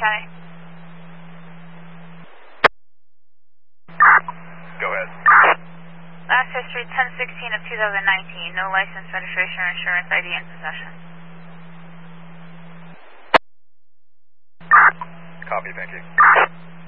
County. Go ahead. Last history 10/16 of 2019. No license, registration, or insurance ID in possession. Copy, thank you.